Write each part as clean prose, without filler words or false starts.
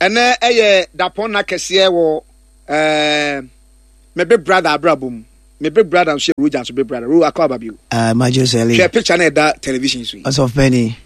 ene eye dapon na kese wo me big brother abrabum me big brother so Rojan so big brother ro akwa biu Majoseli share picture na that television so as of penny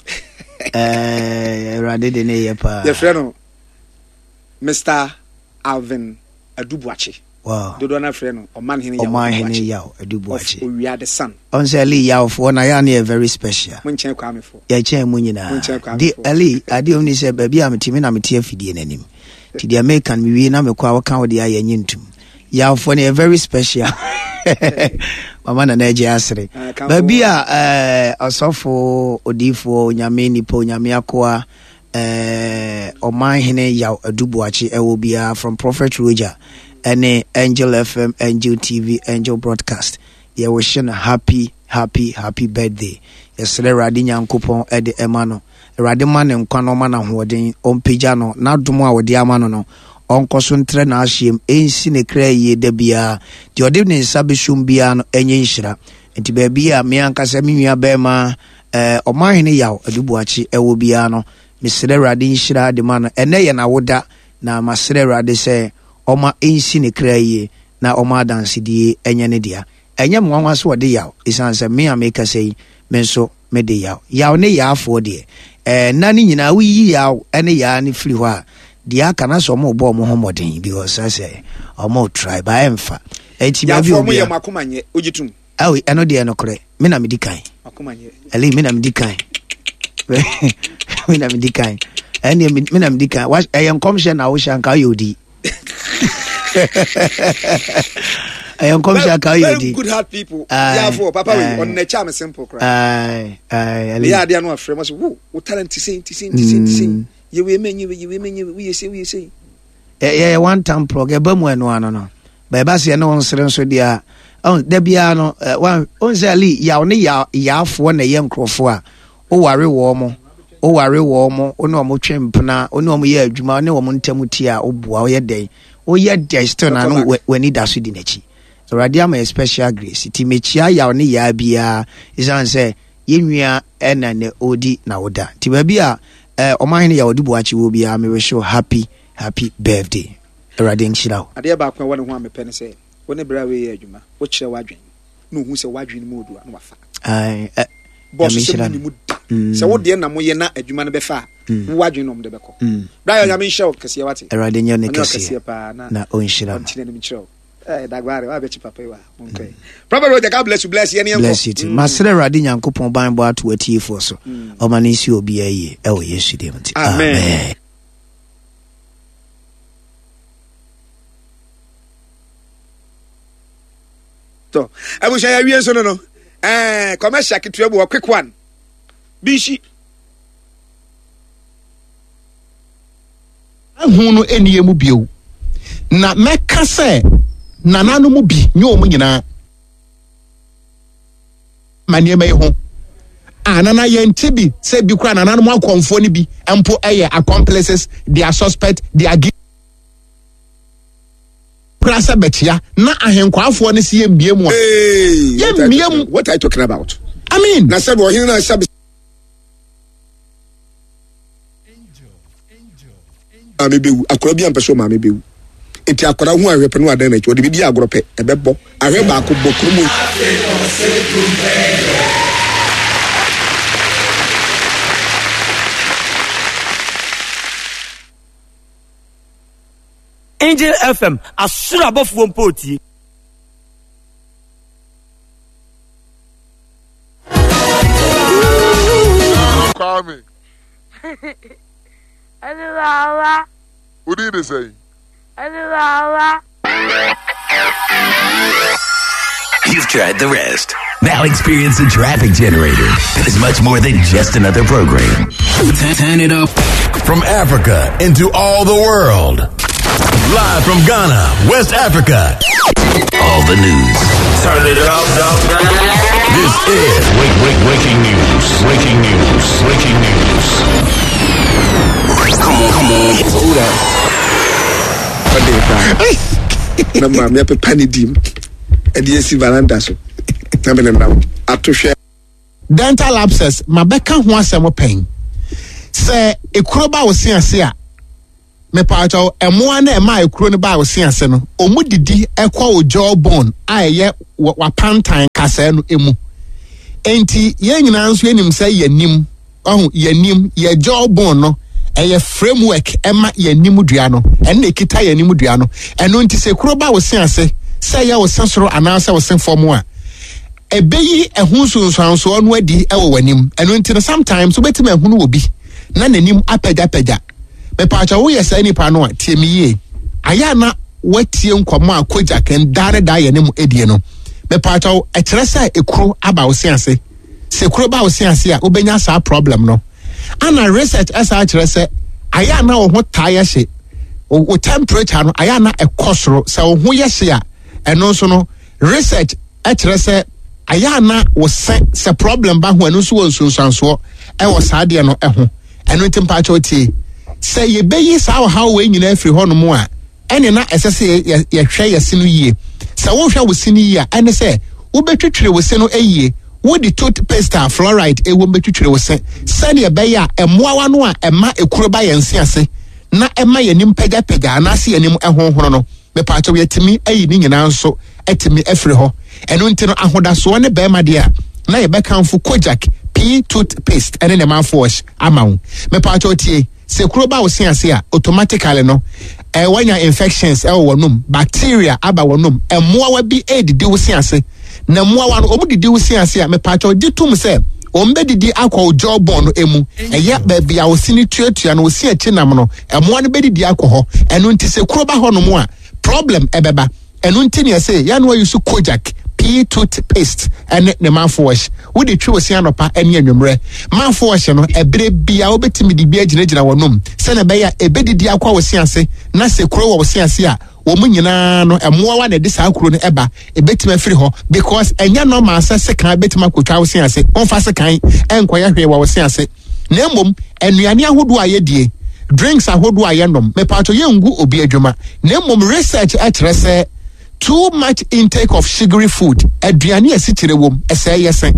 rade de ne yepa the friend Mr. Alvin Adubuachi. Wow. Dodo na friend o man hini yaw Adubuachi. We are the son. On say Ali yaw for na ya na very special. Mun chen kwa me for. Ya chen mu nyina. Di Ali ade omni say baabi am timi na meti afidie nanim. Ti the American mi wi na me kwa waka wo de aye nyintum. Yaw for na very special. Mama na eje asre. Baabi a osofo odifo nyame nipo nyame akoa Oman hine yaw Adubuachi ewobia from Prophet Roger and Angel FM, Angel TV, Angel Broadcast. Yeah, we shine happy birthday. Yesterday Radinya Nkupon Ede Emano. Radiman and Kwanomana Hoarding on Pijano, not Dumwa with the Amano. On Cosuntre Nashim, ain't seen a cray ye debia. The ordinary Sabishum Biano, Enyenshira. And to be a Mianka Semia Bema, Oman hine yaw Adubuachi ewobiano. Mr. Radin Shira de man and na woda na Masre Rade say Oma insi ne kraye na Oma dance die enyane dia enyam nwanwa so de yaw isanse me ameka say me so me de yaw ne yaw afo de na ni nyina wi yi yaw ene ya ne firi ho a dia kana so mo bo mo homoden because I say omo try by emfa enti ba bi obi ya makomanye ogitum awi eno de no kore me na me dikan makomanye ali me na me dikan me na me dikan ene me na me dikan wa eyen commission na wo shanka yodi eyen commission ka yodi good heart people therefore papa we on the charm simple cry ali ya dia no afre mo so wo talent tin you we menye we say yeah one time program ba mu eno ano no ba ba se no onsere so dia on da bia no on say ali ya ne ya afo na ye nkrofo a o ware wo mo ono mo twempna ono mo ye adwuma one wo mo ntamuti a obua o ye den still na no wani da so di nachi so radia my special grace ti mechia ya one ya bia isan say yenwia ena ne odi na woda ti ba bia oman ya Adubuachi wo bia me wish you happy birthday radin chirawo ade ba kwa wone ho amepe ne say woni bra we ye adwuma wo kire wadwen no hu se wadwen mu odu no wafa boss se mu se wo de na mo ye na adwuma ne befa wo wadwen no mo de beko bra ya me show kase wate radin ye ne kase na onshira ontine ne mi chiro dagware wa be chi papa wa okay Prophet Roger, God bless you any bless you masere radin yankopon ban bo ato atifo so o mani si obi aye e wo Yesu dem nti amen. So I wish I hear so no commercial kitu a quick one bishi ahunu eniye mu bio na meka se nananu mu bi nyo mu nyina manie mai ho anana yente bi se bi kura nananu mu akonfo ni bi empo eye accomplices they are suspect they are prasa betia na ahenkwafo ne se yembie mu what are you talking about? I mean na said wo hin na sabi amebewu akora bi ampeso ma amebewu enti akora hu ahwepe no adan na chi odi bi di agorope ebebo ahwe ba ko bokrumu Angel FM asura bofo mpoti Kwame Adulawa. What did they say? Adulawa. You've tried the rest. Now experience the traffic generator. It's much more than just another program. Turn it up. From Africa into all the world. Live from Ghana, West Africa. All the news. Turn it up, dog. This is breaking news. Breaking news. Come on. hold up na ma me pepa ni dim e dey si veranda so na me na atohwe dental abscess mabeka ho asem pen se ekuro ba wo se ase a me pacho emoa na ema ekuro ne ba wo se ase no omudidi ekwa wo jawbone aye wa pantan kasa no emu enti ye nyina nso enim say yanim yanim ye jawbone no eye framework ema yanim dua no ene ekita yanim dua no eno nti se kuro ba wo se ase say ya wo sensoro anasa wo sen form a ebeyi ehunsunsanso onu adi ewo wanim eno nti no sometimes obetima ehunu obi na nanim apagya me pacha wo yesa nipa no tiemiye aya na watie nkomo akoja ken dare da ye nemu edie no me pacha wo ekyeresa ekuro aba wo siase se kuro ba wo siase a obenya sa problem no ana research asa kyerese aya na wo ho taya hye o temperature no aya na ekosoro se wo ho ye hye a eno so no research kyerese aya na wo se problem ba ho eno so wo nsunsanso e wo saade no ho eno ntimpacha wo tie say ye be sa how we nyina afri ho no mo a ene na esese ye hwe ye sinu yie say wo hwe wo sinu yie a ene say wo betwetwere wo sinu ayie wo di toothpaste fluoride e wo betwetwere wo se sane ye be ya emoawa no a ema ekuro ba ye nse ase na ema ye nim pega na ase ye nim ehonhono no me pa cho ye timi ayi ni nyina nso etimi afri ho eno nti no ahodaso ne be ma de a na ye be kanfo Kojak pea toothpaste ene ne manfo wash amawo me pa cho tie se kuro ba wo siase a automatically no wanya infections wonum bacteria aba wonum emoa wa bi edidi wo siase na moa wa no omudidi wo siase a me pacho ditum se ombedidi akọ jawbone no emu eye ba bia wo sini tuatua no wo si achi nam no emoa no bedidi akọ ho eno nti se kuro ba ho no mo a problem ebeba eno nti ne se ya no use Kojak pea toothpaste and ne manfo wash wo de twi wo sia no pa ene anwumre manfo wash no ebre bia wo betimi di bia ginagina wonum se na be ya ebedidi akwa wo siase na se kuro wo siase a wo munyina no emoa wa na de sa kuro no eba ebetimi afiri ho because enya no ma se kan betimi akotwa wo siase onfa se kan enkoya hwe wo siase na emom enuane ahodo ayedie drinks ahodo ayenom me pato ye ngu obi adwuma na emom research atrese too much intake of sugary food aduane asikyere wom esay yesen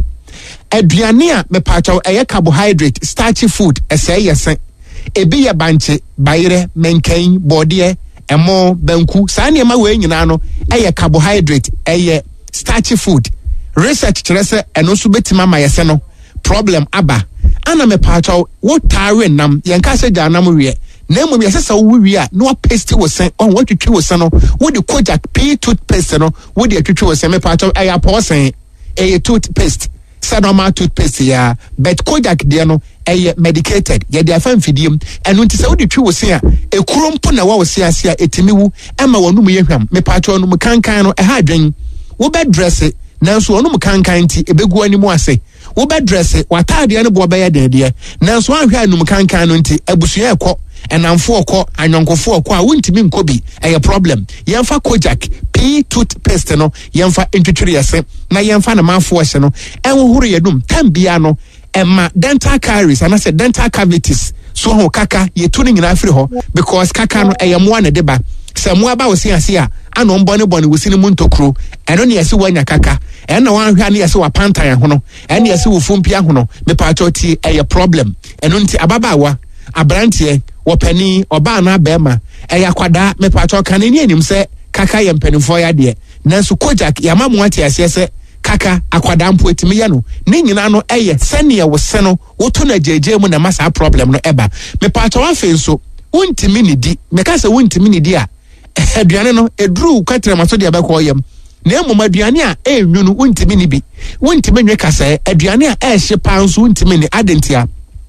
aduane a me pacho carbohydrate starchy food esay yesen ebi ye banche bayire menkan bode emo banku saa ne ma we nyina no carbohydrate starchy food research kyerese eno so betima ma yesen no problem aba ana me pacho wo tare nam yenka se janam wie na emu yɛ sɛ wo wi a no paste wo sen on what twetwe wo sen no wo de Kojak pea toothpaste no wo de twetwe wo sen me pa to ɛyɛ pɔsen ɛyɛ toothpaste sɛ normal toothpaste ya but Kojak de no ɛyɛ medicated yɛ de afa mfidiem ɛno nti sɛ wo de twe wo sen a ekuro mpo na wo se ase a etimi wu ɛma wɔn mu yɛ hwam me pa to no mu kankan no ɛha adwen wo be dress nanso wɔn mu kankan nti ebegu animu ase wo be dress wataade no bo bɛyɛ dedeɛ nanso ahwɛ anum kankan no nti abusua ɛkɔ enamfo okọ anyonkofo okọ a wontimi nkobi eye problem yemfa Kojak pea toothpaste no yemfa entwetwere yese na yemfa na manfo ohye no enwohoro yedum tambia no emma dental caries and I said dental cavities so ho kaka yetu ni nyina afiri ho because kaka no eye moa ne deba se moa ba wosi ase a ana ombone bone wosi ni muntokro eno ne yese wanya kaka ena wanhwa ne yese wa pantan ho no ena yese wo fumpia ho no me pa choti eye problem eno nti ababawa abrantie wopani oba na bema kwadaa me pato kan ni anim se kaka ye mpanifo ya de nanso Kojak ya mamu ate asese kaka akwadaa mpo etimi ye no ne nyina no sene wo se no woto na jeje mu na masa problem no eba me pato afi nso wontimi ni di me ka se wontimi ni di a aduane no edru kwatre maso de abekọ yam na emom aduane a enwu no wontimi ni bi wontimi nwe kasa aduane a ehye pa nso wontimi ni adentia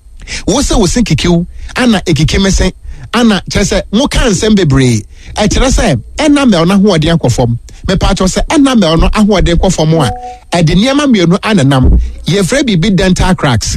wo se wo sinkikiu ana ekikemese ana kyerese mo kan sembebre kyerese enamel na hoode akofom me pacho se enamel no ahoode akofom a ede niam mienu ananam ye fra bibi dental cracks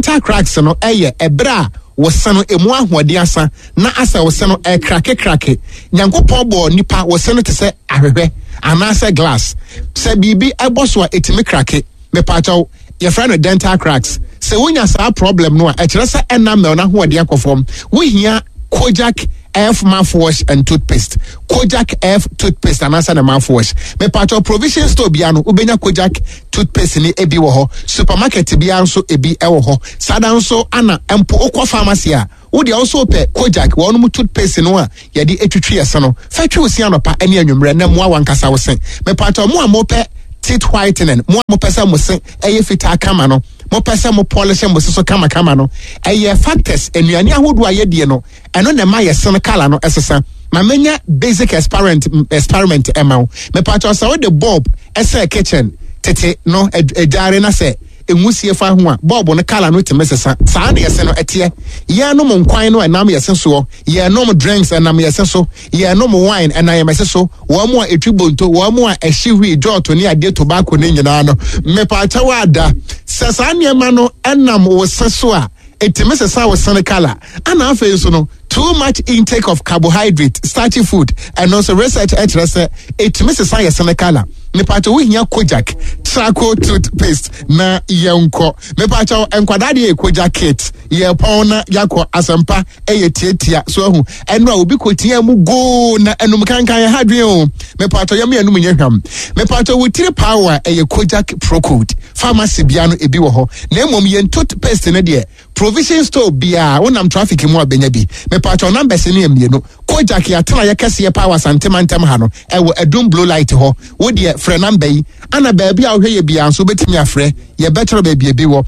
no ebra wo sano emu ahoode asa na asa wo sano krake nyankopon bo nipa wo sano te se ahwehwe ana se glass se bibi eboso a etimi krake me pacho ye fra no dental cracks se wonya sa problem no a kyerese enamel na hoode akofom wo hia Kojak F mouthwash and toothpaste. Kojak F toothpaste and answer the mouthwash. Me patch provision store biano ubenya Kojak toothpaste ni ebi woho. Supermarket biano so ebi ewoho. Sadan so ana empo okwa pharmacy a. Udi also pe Kojak wonu mu toothpaste no a yedi etwetwe yesano. Fetwe osi anopa ene anwumre na mo awankasa wo sen. Me patch mo pe teeth whitening mo pesa mo sen eye fita kama no. Mo pesa mo polish mo so kama no eye factors enuane ahodo ayedie no eno na ma yesen kala no esesa ma menya basic experiment emao me patcho so the bulb ese kitchen tete no edare na se enwusie fa ho a bulb no kala no temesesa saa na yesen no etie ye no mo nkwan no enam yesen so ye no mo drinks enam yesen so ye no mo wine enam yesen so wo mo etwibonto wo mo a ehihwi joto ni ade tobacco ni nyina no me patcho ada sasa niema no enam wo seso a etimesesa wo sen kala ana afa so no too much intake of carbohydrate, starchy food, and also research say etimesesa yesen kala me patcho we hia Kojak charcoal toothpaste na yenko me patcho enkwada de Kojak kit ye pona yakọ asampa eye tietia so hu eno a obi kotia mu go na enum kankan hadwe o me patcho yam enum nyehwam me patcho wotire power eye Kojak Pro Code pharmacy bia no ebi wo ho na emom ye toothpaste ne de provision store bia wonam traffic mu abenya bi me patcho numbers ne emienu Kojak ya tena ye kese power santimantem ha no ewo edum blue light ho wo de frɛ number yi ana baabi a wo hwɛ ye bia so betimi afrɛ ye better baabi ebi wo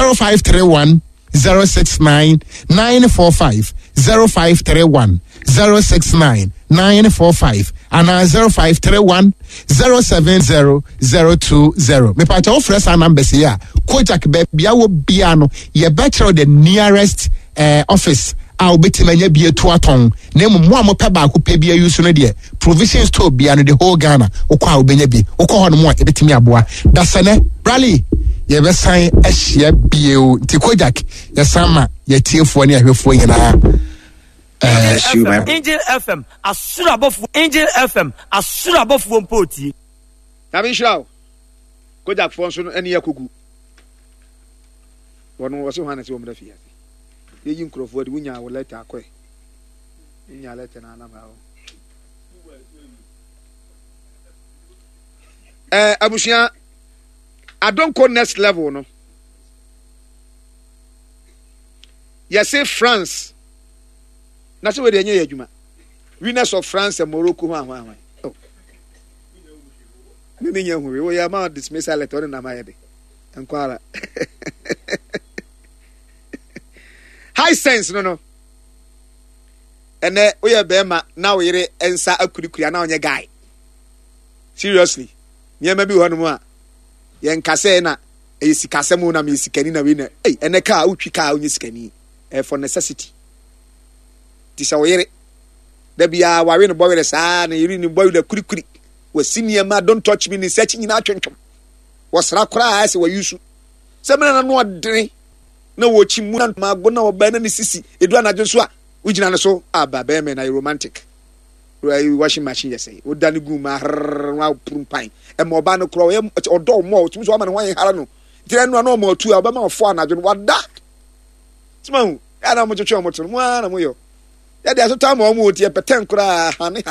0531 069 945 0531 069 945 and 0531 070 020. Me patch off fresh numbers here. Kojak baby wo bia no ye better the nearest office. I'll bet him and be a tuaton. Name one more peba who pay be a use no dear. Provision store beyond the whole Ghana. Okwa benebi. Oko on more a bit me aboa. That's an rally. Ye be sign as ye be Kojak. Ye sama ye tear for near for you na. Angel FM asura above Angel FM asura above one poti. Tabi show. Kojak fonso any yakugu. One was so honest woman of here. Ye yin Crawford wunya wo letter akwe. Nya letter na na ba o. Abushia I don't go next level no. You say France. Na se we de nya adwuma. Winners of France and Morocco ho. Oh. Me nya hu we ya ma dismissal letter na ma ye de. Enkwara. High sense no. Ene we ya be ma na we yere ensa akurikuri na onye guy. Seriously. Nyema bi ho no mu a yen kase na e sikase mu na me sikani na we na ene ka utwi ka onye sikani for necessity. Tisa we yere da bia wa we no boy sa na yiri ni boy da kurikuri we senior ma don't touch me ni search nyina atwentwom. Wasra kora ase wa yusu. Se me na no odere na wo chi mu na ma go na oba na ni sisi edu anajo so a ugina ne so aba be me na romantic washing machine yesay o dani gu ma wa prumpan e mo ba no kro e odo mo tumi so ma ne hwan hara no dire no na mo tu a ba ma fo anajo wa da tuma hu ya na mo twetwe mo to mo na mo yo ya dia so ta mo mo tie peten kra hani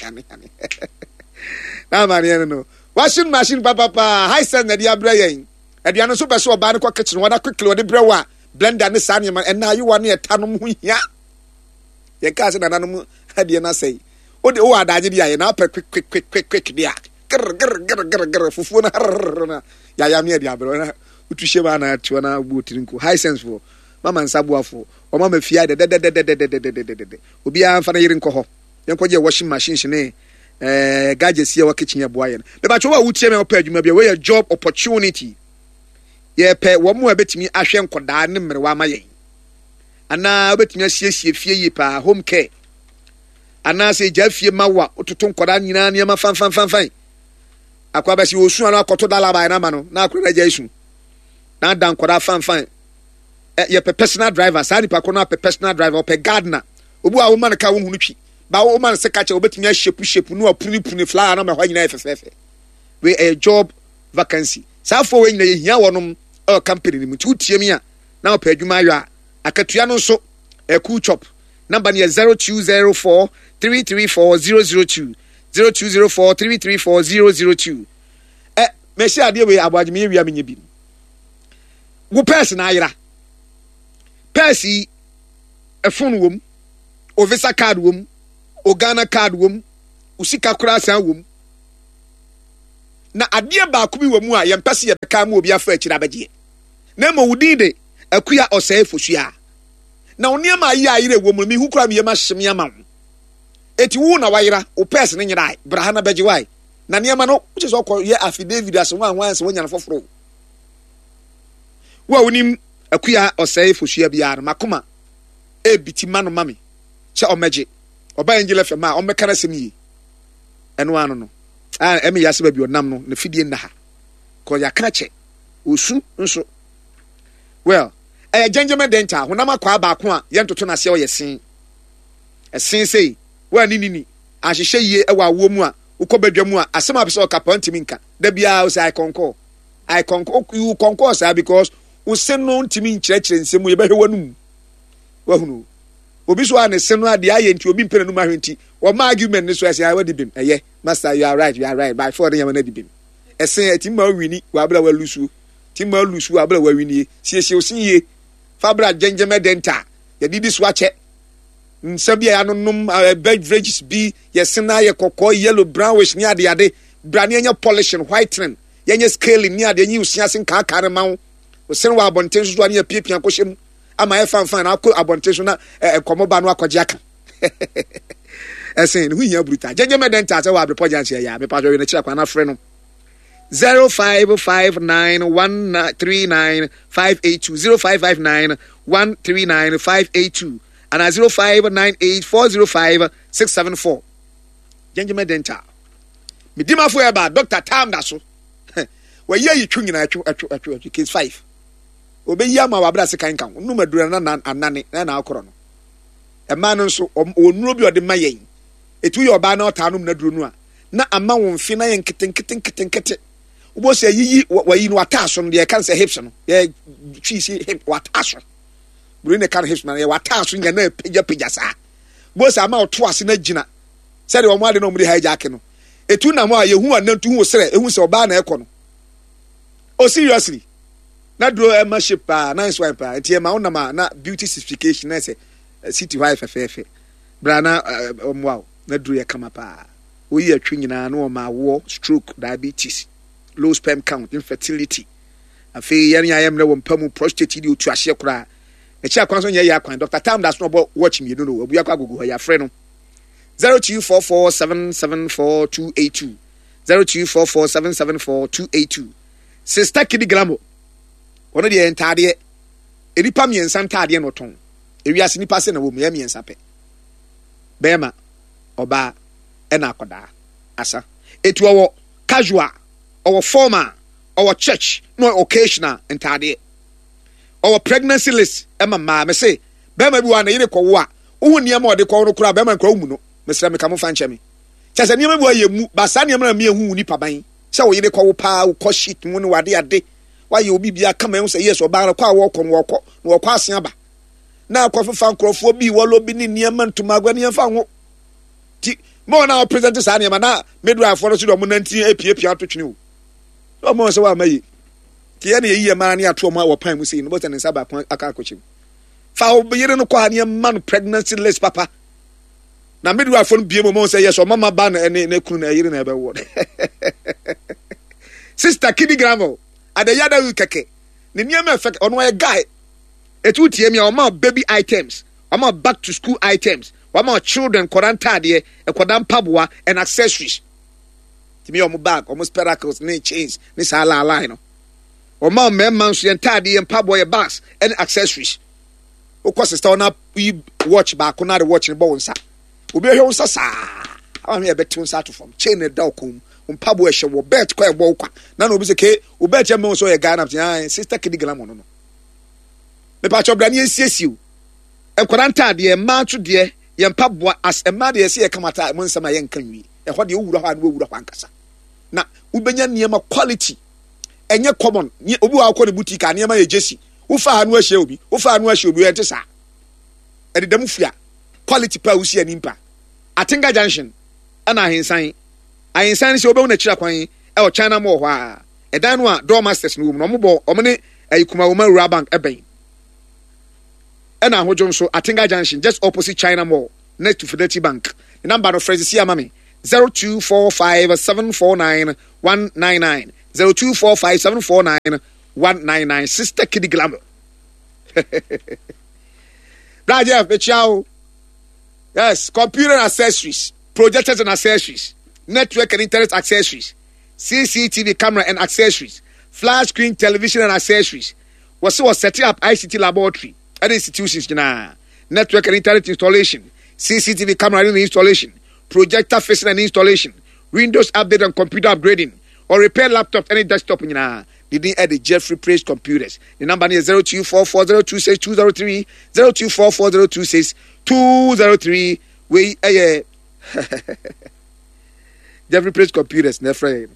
na ma ne no washing machine papa high send na dia bra yen aduane so be so ba ne kwa kitchen wada quickly wode brewa blender ne sa ne ma na yi wa ne tanom hu hia ye ka se na nanom adie na sei o de o adaje bia ye na pa quick dia gr fufu na ya me dia bro na utuhye ba na atu na butirinku high sense for mama nsabuafo o mama fia de obi an fa na yiri nko ho ye nko je washing machine shine gadgets ye wa kitchen ye boa ye be ba cho wa wutie me opa adwuma bia we job opportunity ye pe wo mo abetimi ahwe nkoda ne mrewa ma ye ana obetimi asiesie fie yi pa home care ana se jafie mawa ototo nkoda nyina ne ma fan akwa ba si osu ana akoto dalaba na ma no na akwa na jaisu na dan nkoda fan ye pe personal driver sa ni pa ko na pe personal driver pe gardener obu a wo man ka wo hunu twi ba wo man se ka che obetimi ahyepu no apuni flyer na ma hwa nyina efefefe we a job vacancy sa fo we nyina ye hia wonom company ni mutu tie mi a na opa adwuma yo a akatua no so cool chop number near 0204 334 002 0204 334 002. Meshi ade we abadweme wi amenye bi. Wo person ayira. Persi phone wom, o visa card wom, o Ghana card wom, usika kura san wom. Na ade ba ko bi wom a yempese ye beka ma obi afa akira bagye. Na mo wudi de akuya osai fosua. Na oniam ayi ayire wom mi hu kura mi yema hyem yama. Eti wu na wayira o person nyira bra na bagye wai. Na niam no which is okọ ye affidavit as one as wonya na foforo. Wa wonim akuya osai fosua bia na makoma e bitima no mame. Che omegye. Oba angela fema o mekara semi. Eno ano no. Emi yase ba bi onam no na fidie nna ha. Ko ya kana che. Osu nso. Well, Janjama Denta, when I'm a kwa bakwa, yanto na se oyesin. Esin sei, wa ni ahihye ye ewa wo mu a, ukobadwa mu a, asema be so kapon timinka. Da bia o say I concur. You concur sir because o se no ntimi nkyerɛkyerɛ nsɛm ye behwe wanum. Wa hunu. Obi so an se no ade aye nti obi mpene no ma hwenti. O ma argument ni so say I wadi bim. Eye, master you are right. By for dem na di bim. Esin atima wini, wa bla wa lusu. Tima lusu wa bla wa wini. Siesie osinye. Fabra Janjama Denta. Ya didi swache. Nsabia anonom beverages bi yesena ye kokko yellow brownish ni ade brani anya polishing whitening yenye scaling ni ade nyi usia sen kan kan ma wo sen wa abonten so ani apiapia ko hyem ama ye fan na akọ abonten so na komoba no akọje aka esen hu nya bruta Janjama Denta se wa abrepọ janse ya me pa jo na kira kwa na frɛ no 0559139582 0559139582 and 0598405674 Janjama Denta midima fo eba Dr. Tam da so we ye yitwu nyina atwu case 5 obeyi ama wabra se kan kan no madura na anane na akoro no e ma no so onuro bi ode mayen etu ye oba na otanum na duro no a na ama won fi na ye nkete ubo se yiyi wayi no ataso no de kan se hips no ye twi si hip wataso buru ne kan hips na ye wataso nya na peja sa bo se ama oto ase na gina se de o mo ade no mo de hijack no etu na mo a ye hu anantu hu sere ehu se oba na ekọ no oh seriously na dro emaship na swipe enti ma wona na beauty certification na se city wife fefe bra na wow na dro ye kama pa oyi atwi nyina na o ma wo stroke diabetes low sperm count infertility afi yan ya yemre wo mpamu prostate di otu ahye kura e chia kwan so nya ya kwan Dr. Tam das no bo watch me no obu yakwa gogo ya frɛ no 0244774282 0244774282 Sister Kidi Glambo ono de entade eripa miensa ntade no ton ewiase nipa se na wo me miensa pe bema oba ena akoda asa etu owo casual our former, our church, no occasional entire. Our pregnancy list, Emma me say, Bema be one a year kwa, who near more the corner crab, Bema Cromuno, Mr. Mekamofanchemi. Chas a near boy, Basania, me who nipa bang. So you call power, cost sheet, moon, what day a day. Why you be a come and say yes or bar a car walk on walk, no passing about. Now, coffee fan crowd be wallow being near man to Magania fan. More now, presenters, Anima, midwife for us to the Munanti, APA to you. No more so I may. Tiani ye man ya trauma or pine we see no better than Sabah Akakochim. Foul be no quania man pregnancy list, papa. Now midwife from Bimo say yes or Mamma Ban and Nekuna year never word. Sister Kiddy Gramo at the Yada Kake. The near effect on my guy. It would hear me on my baby items, on my back to school items, on my children, Korantadie, a Kodam Pabua, and accessories. Me on my bag, almost peracles, ne chains, ne sala line. Or my man, she and tidy and pabboy bags and accessories. Of course, it's turn up, we watch back on other watching bones. We'll be here on Sasa. I'm here bet to Sato from chain a dogcom, on pabboy show, bet quite walk. None of us a K, who bet your most a gun of the sister Kiddy Glamon. The patch of Daniel says you. And Koranta, dear, March, dear, young pabboy as a mother, see a come at Monsama Yan Kenry, and what you would have Wankasa. Na ubenya niema quality enye common ni obi wa akọ ne boutique a niema ye jesi wo fa anu ahye obi wo fa anu ahye obi ente sa ededam fia quality pa usi animpa Atinga Junction ana ahinsan se obewu na kira kwan e o China Mall hwa edan no a door masters no no mo ne ayikuma wo ma Rural Bank eben ena hojo so Atinga Junction just opposite China Mall next to Fidelity Bank the number of phrases here mami 0245749199 0245749199 Sister Kiddy Glamour Raja Bechao. Yes, computer accessories, projectors and accessories, network and internet accessories, CCTV camera and accessories, flat screen television and accessories. Was setting up ICT laboratory at institutions, network and internet installation, CCTV camera and installation, projector facing and installation, Windows update and computer upgrading, or repair laptop any desktop, Didn't add the Jeffrey Praise computers. The number is 0244026203, 0244026203. We Jeffrey Praise computers, my friend.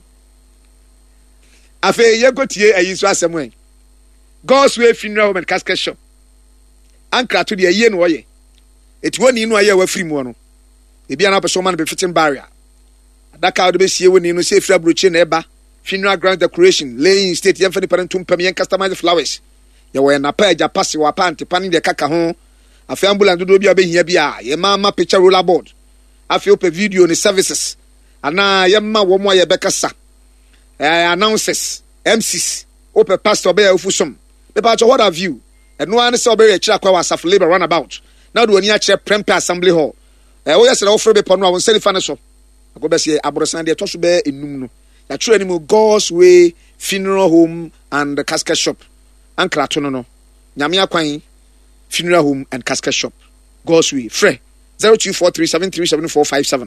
Afe ye go tie ayi so asem God's Way Funeral Home and Casket Shop. Ankra to the ye no ye. Eti woni no aye wa free mu no. Ebi ana person man be fitting barrier. Adaka do be sie woni no se free broche na eba. Funeral ground decoration, laying state yam for the parent to pay customized flowers. You were na page a pass your panty panning the caca home. A fambulan to do be a bia, your mama picture roller board. I feel per video on the services. And now yamma womo ya bekasa. Announces, MCs, open pastor bear ufusum. The patch what have you? And no one saw very chakwa was of labor runabout. Now do any chair premper assembly hall. Oh yes, I offer be ponu on selling financial. I go best here, Abrosandi, Tosu Bear in Nuno. The training God's Way Funeral Home and the Casket Shop. Ankra Tonono. Nyamia Kwai Funeral Home and Casket Shop. God's Way. Fre 0243737457.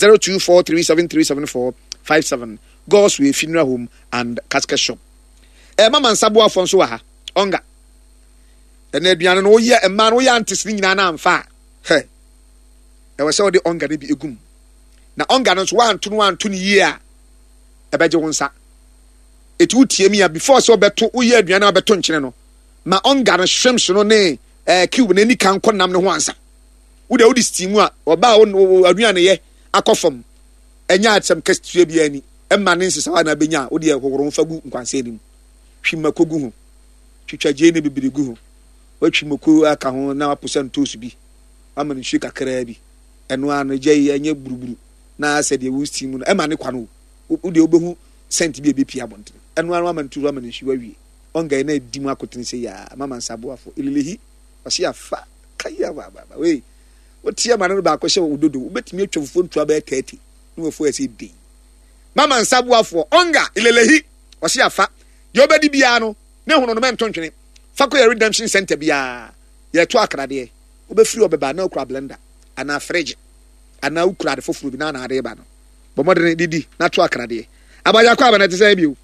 0243737457. God's Way Funeral Home and Casket Shop. Mama Nsabu Afonso ha. Onga. Ene duane no ye man wo ya antesini nyina na amfa. He. E we say the onga de bi egum. Na onga no so wan to ni ye a ebeje wonsa etu utie mi ya before so beto uye aduane abeto nkyene no ma onga no hwemhye no ne cube na ni kan konam ne ho ansa wudi steam a oba aduane ye akofam enya atsem kastua bi ani emma ne nsesa wa na benya wudi hohoro mfagu nkwanse enim hwimakogu ho twitwaje ne bibirigu ho watwimako aka ho na percent tosu bi ama ne hwe kakra bi eno an gye anya buruburu na se de wu steam no emma ne kwa no udi obehu sent bi ebepia bonte enu anu amanturu amaneshi wawie onga na edimu akotene se ya mama Nsabo afo ilelehi wasi afa kaya baba we wotia manano ba akɔhye wododo wobetimi atwafo ntua ba 30 no wofo ese di mama Nsabo afo onga ilelehi wasi afa ye obedi bia no ne hono no mentontwene Fakoya Redemption Center bia ye to akrade obefiri obeba na okura blender ana fridge ana ukura de foforo bi na na ade ba no bomodene didi na to akrade abaya kwa bana tese bi o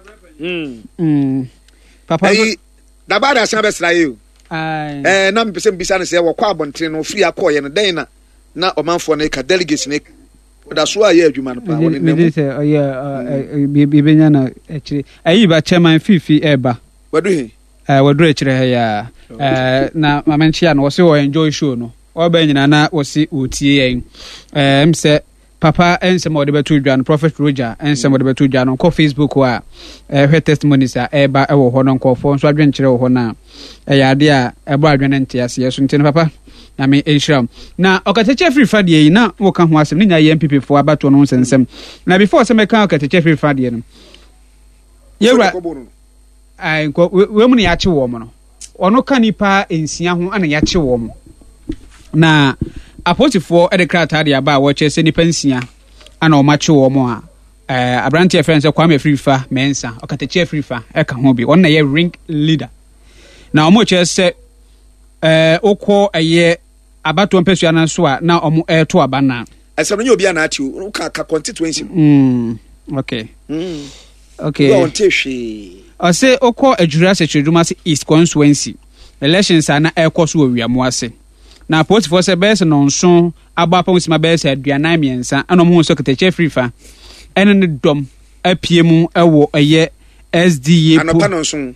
papa da ba da san be sra you na mpese mbisa ne se wo kwa abontre no free akoye no den na omanfo na ka delegates ne da so aye adwuma no pa woni ne mu se bi benya na akire ayi ba chairman fifi eba wadu he wadu akire he ya na mamenchia no wo se wo enjoy show no oba nyina na wo se otie yen mse papa ensem ode betu dwan Prophet Roger ensem ode betu dwan ko Facebook wa he testimonies a eba e wo ho no nkofo nso adwen kire wo ho na ya ade a eba adwen nte ase yeso nte papa na me enshram na okateche free fade yi na wo ka ho asem ni nya ye MPP fo abato no nsensem na before se me ka okateche free fade no yewra ai ko we mu ne ya che wo mo no ono ka nipa ensia ho ana ya che wo mo na aposifo edekrat ade aba wo che nipa nsia ana o mache wo mo a abrantie friends Kwame Frifa mensa okateche Frifa e ka ho bi won na ye ring leader na o mo che se okwo eye abato mpesua na so a na o mo to abana asem nya obi ana ati o ka constituency okay okay won tehwe o se okwo adwura se cheduma se East constituency elections ana ekoso owiamo ase na aposifo se bese no nso abapa musima bese aduanan miensa ana mo so keteche Frifa ene ne dom apiemu ewo eye SDA anopa no nso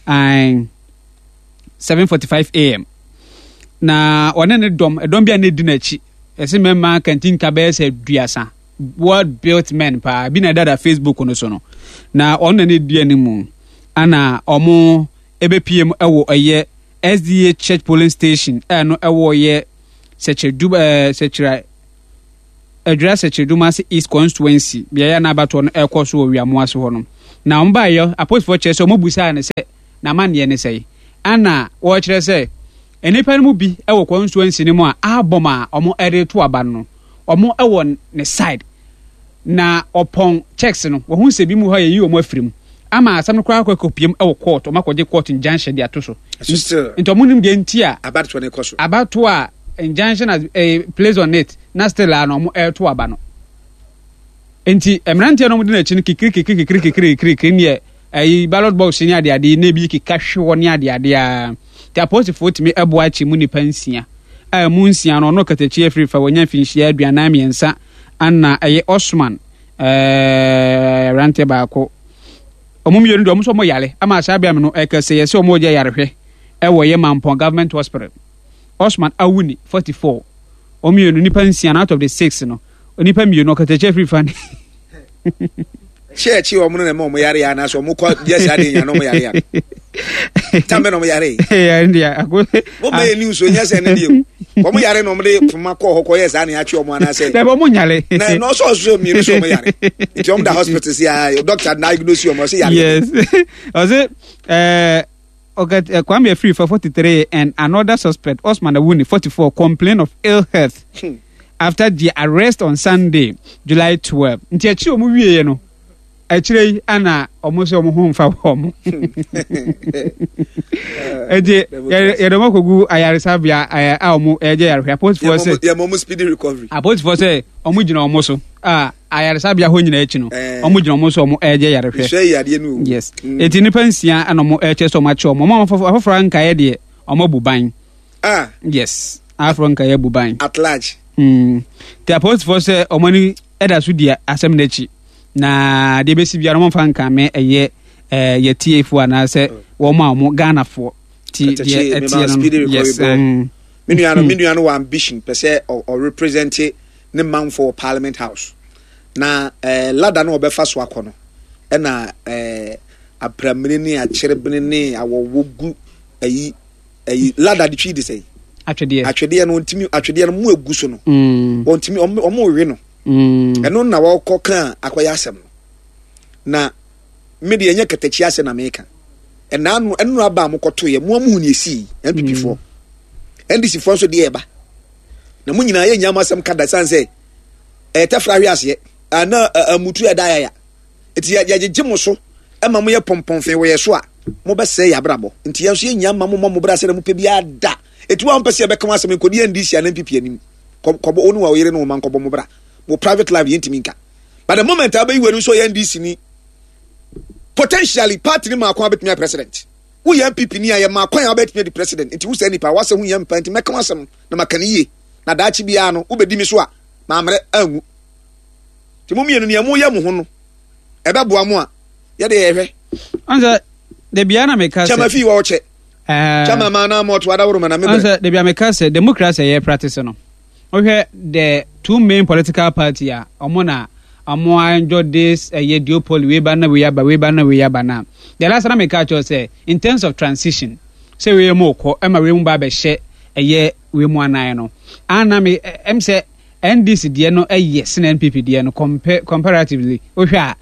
7:45 am na one ne dom bia ne di na chi ese memma canteen ka be se duasa word built men pa bi na dada Facebook no so no na on na dua ni mu ana omo ebe pm ewo eye SDA Church Polling Station no ewo ye address Chedumasi East Constituency bia ya na abato no ekoso wo wiamo ase ho no na omba yo apostle church so mobusa ne se na man ye ne sei ana wo kire se enipa no mu bi ewo constituency ni mu a aboma omo ere to aba no omo ewo ne side na opon checks no wo hu se bi mu ho ye yi omo afirim ama asam no kwa kopiem ewo court omo akwaje court injunction dia to so into munim de ntia abato ne koso abato a injunction as a place on it na still an omo to aba no enti emrantia no mu de na chi kikiri ne ai ballot box ni ade na bi kika hwe ne ade a the apostle for me ebo achi mu ni pansia a mu nsia no no katachi afri fa wonya finhia aduana miensa anna aye Osman rante baako omumye ndo omso mo yale ama asabia me no ekase yese omo je yarehwe ewo ye Mampong government hospital Osman awuni 44 omye no nipa nsia out of the 6 no onipa mie no katachi afri fa church o mo na mo yare ya na so mo ko yes ade nya no mo yare ya tambe no mo yare ya ndia ako mo be news o nya se ne die o mo yare no mo de fuma ko ho ko yes ane achi o mo na se da mo nyale na no so mi so mo yare it om the hospital see doctor diagnose o mo se yare yes was it Kwame Free for 43 and another suspect Osman Awuni 44 complain of ill health after the arrest on Sunday July 12 nti achi o mo wiye no actually ana almost home for home eje ya do makogu ayaresabia a omo eje yarehwe post for say ya mo speedy recovery post for say omo gina omo so ayaresabia ho nyina echi no omo gina omo so omo eje yarehwe hwe yade no yes eti ni pansia ana omo eche so machi omo afofra nka ye de omo buban yes afro nka ye buban at large the post for say omo ni eda so dia asem na chi na de besi bia no mfa nka me eye ye TF ana se wo ma mo Ghana fo ti de etie no yes menu no ambition per se or represent ne man for Parliament House na lada no obefa so akono e na apramene ni acherebene ni awowogu ayi lada de twi de sei atwede no ntimi atwede no mu egu so no ontimi omo we no eno na wo koka akoya asem na media enya katachi ase na meka enu aba amokoto ye mu amu ni esi NPP fo NDC fo so de eba na mu nyina ye nyama asem kada sanse tefra hwe ase ana amutu eda ya eti ya jegimo so ema mo ye pompon fe wo ye so a mo be se ya brabo nti ye so ye nyama mo bra se na mo pe bia da eti wa mpese be kama asem ko di NDC na NPP anim kobo onu wa yire no man kobo mo bra mo private life yintiminka but the moment abai weru so ye NDC ni potentially party ni ma kwa betumi president wo ye MPP ni aye ma kwa betumi the president nti wo se nipa wase hu ye mpa nti meka wasem na makaniye na daachi bia no wo bedi mi so a ma amre anwu ti mo mienu ni amu ye mo ho no ebe boa mo a ye de ye hwe anza de bia na meka chama fi wo che chama ma na mo to adawro ma na me anza de bia meka se democracy ye practice no okay the two main political party a omona amo enjoy this ye duopoly we ba na we yaba na the last time I catch you say in terms of transition say we mo ko e ma we mu ba be hye ye we mu anan no ana me em say NDC de no yes na NPP de no comparatively o hwa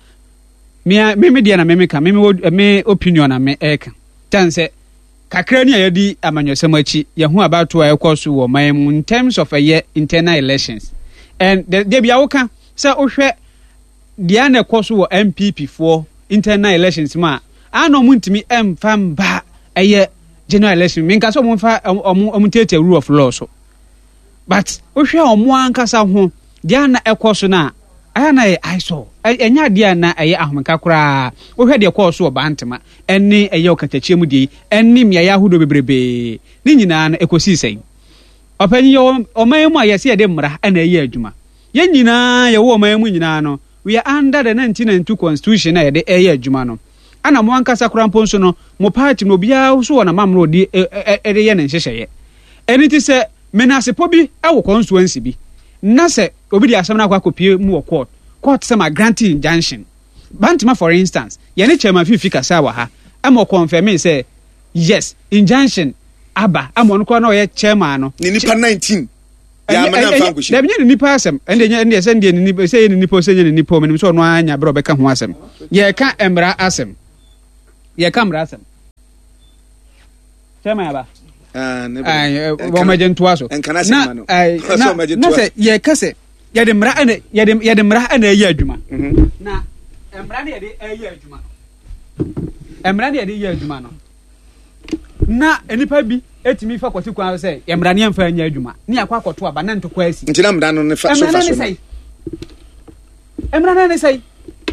me de na me ka me opinion na me eka tan say kakra ni ayedi amanyosem achi ye hu abato a ekoso wo man mu in terms of internal elections and the bia woka say o hwe dia na ekoso wo MPP for internal elections ma ano mu ntimi emfam ba general election minka so mu fa tete rule of law so but o hwe omo ankasa ho dia na ekoso na ana aiso enya dia na ahomeka kura o hwe de ekoso obantema enne okatachie mu di enne mia ya hudo bebrebe ni nyina na ekosi sei opanyi oman mu ayese ye de mra ana adwuma ye nyina ye wo oman mu nyina no we are under the 1992 constitution na ye de adwuma no ana mo ankasa kura mponso no mo party no bia so wona mamro di de ye na nhyehyeye eni ti se menasepo bi awo constituency bi na se obi di asem na kwa kopie mu wo court say ma granting injunction bantima for instance ye ne chairman fifi kasa wa ha am confirm say yes injunction aba am on ko na ye chairman no ni nipa 19 ya mana fa ngushi da binye nipa asem ende se ndie ni se ni nipa se ni nipa menim so no anya bro be ka ho asem ye ka emra asem chairman aba wo majentu aso na se ye kase yede mra ana ye adwuma na emra ne yede ye adwuma no na enipa bi etimi fa kwoti kwa se emra ne mfa anya adwuma ne akwa akoto aba na ntokwa asi ntina mda no ne fa so emra ne sai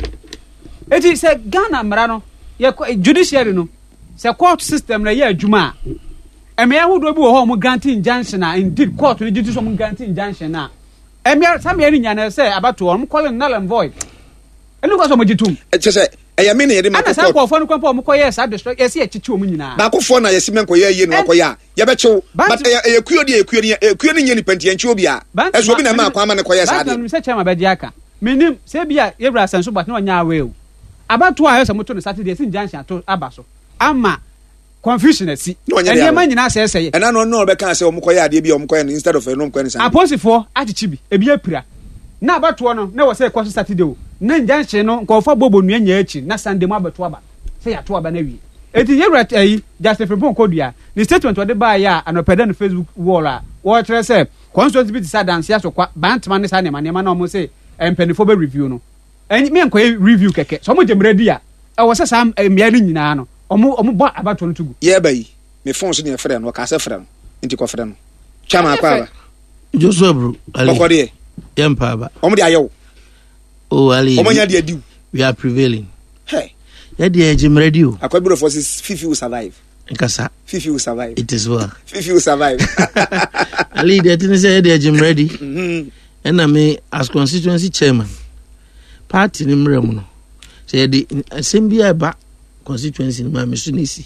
eti se Ghana mra no ye judiciary no se court system na ye adwuma emia hudo bi wo ho mo granting injunction na indeed court no giti so mo granting injunction na emia samia ni nyana se abato on calling null and void enu ko so mo gitum se eya me na yede ma court ana sa ko fo no kwampo mo koye sa destroy yesi echichi o mo nyina ba ko fo na yesi men koye ye no koye ye be chew but eya kuyo ni nyeni panti enchi obi a eso obi na ma kwa ma ne koye sa de ba se chema ba di aka menim se bia yebra sanso bat na onya awe o abato a yesa moto no Saturday si injunction to abaso ama confusion asi ene ma nyina asese ena no be kan se o mkoya ade bi o mkoya instead of no mkoya ni san aposifo achichibi ebi apira na abato no na wo se kwaso Saturday o na injunction no nkofa bobo nua nya achi na Sunday mu abato aba se ya to aba na wi eti yewrat ayi Justice Frimpong Kodua ni statement ode ba ya anopeda no Facebook wall a wo tere se constituency bi sa dance ya so kwa bantman ne sa ne ma na o mo se empenifo be review no eni me nkoye review keke so mo jemredi a e wo se sam emia ni nyina no omo bo abato no tugu ye ba yi me phone so ne frɛ no ka se frɛ no nti ko frɛ no chama akwa ba Joshua bro ali ko de yempa ba omo de ayo oh ali omo nya de adi we are prevailing hey ya de jim radio akwa bro forces Fifi will survive nkasa Fifi will survive it is well Fifi will survive ali de tin say de jim ready and me as constituency chairman party ni mrem no say de assembly aba constituency ma me so nisi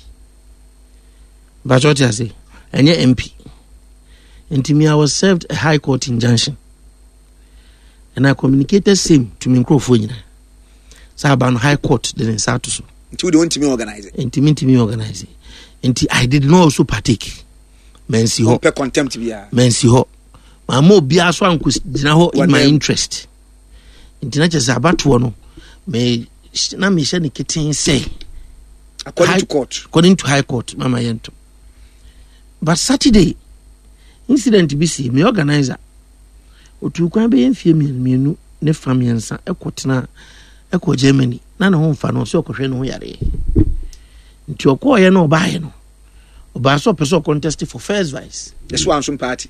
ba choti ase enye MP intimi I was served a high court injunction and I communicated same to me nkrofo nyina sa ba no high court de nsa to so nti we don't me organize intimi organize nti I did not also partake mensi ho pe contempt bia mensi ho ma mo bia so anko gina ho in my interest nti na chese abato no me na me hye ne keten say according to high court mama yento but Saturday incident bi si me organizer otu kwan be yemfie mienu ne famiensa ekotena eko Germany na ne ho mfa no so okohwe no yare nti okoye no obaye no oba so person contest for first vice this one some party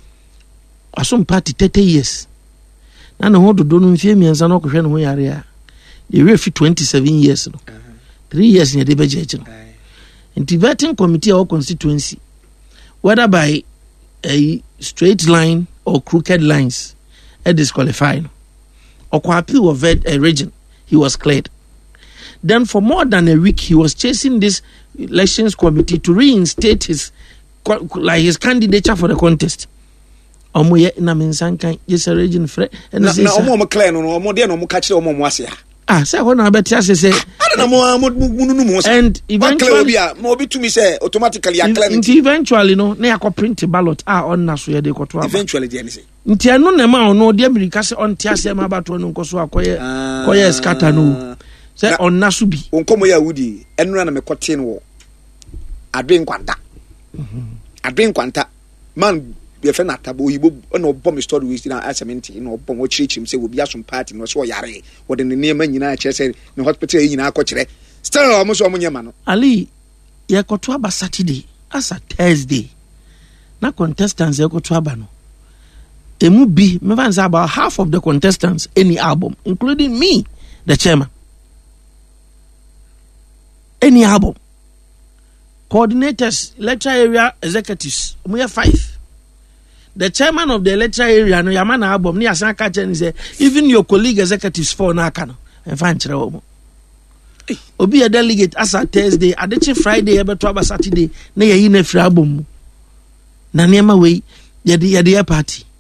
30 years na ne ho dodo no mfie miensa no okohwe no yare a ye fi 27 years no 3 years in the budget no nti vetting committee or constituency whether by a straight line or crooked lines a disqualified or appeal of a region he was cleared. Then for more than a week he was chasing this elections committee to reinstate his candidature for the contest. Omo ye na mensankan yes region fre and na omo clear no omo de no omo ka kire omo mo ase ha say ho na beti ase say na mo mo and eventually mo bi to me say automatically ya clear eventually no na yakọ print ballot on na so ye de koto eventually dey say nti eno na ma no de America say on ti ase ma bato no nkoso akoye scatter no say on na so bi onkomo ya wudi eno na me kote no adwen kwanta man ye fe na tabo yibo na obom story we na asementi na obom wo chirichim say obi asom party no so yare wo de ne nema nyina kire say ne hospital nyina akọ kire still omo so omo nyema no ali ye koto aba Saturday asa Thursday na contestants ye koto aba no emu bi me van say about half of the contestants any album including me the chairman any album coordinators electoral area executives we have 5. The chairman of the electoral area no yamana album ni asan ka chen say even your colleague executives for na aka no en fa nkyere wo obi a delegate asa Thursday adechi Friday e beto aba Saturday na yayi na free album na nema we ye party